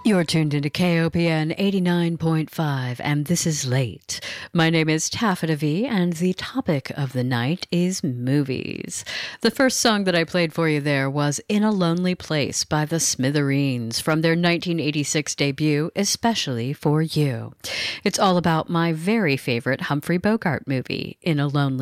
You're tuned into KOPN 89.5, and this is Late. My name is Taffeta V, and the topic of the night is movies. The first song that I played for you there was In a Lonely Place by the Smithereens from their 1986 debut, Especially for You. It's all about my very favorite Humphrey Bogart movie, In a Lonely